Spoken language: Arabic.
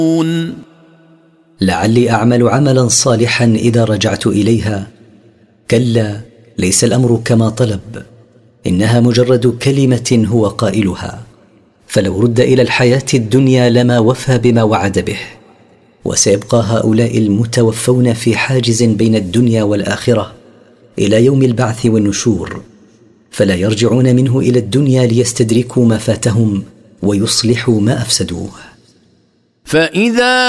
لعلي أعمل عملا صالحا إذا رجعت إليها. كلا، ليس الأمر كما طلب، إنها مجرد كلمة هو قائلها، فلو رد إلى الحياة الدنيا لما وفى بما وعد به. وسيبقى هؤلاء المتوفون في حاجز بين الدنيا والآخرة إلى يوم البعث والنشور، فلا يرجعون منه إلى الدنيا ليستدركوا ما فاتهم ويصلحوا ما أفسدوه. فإذا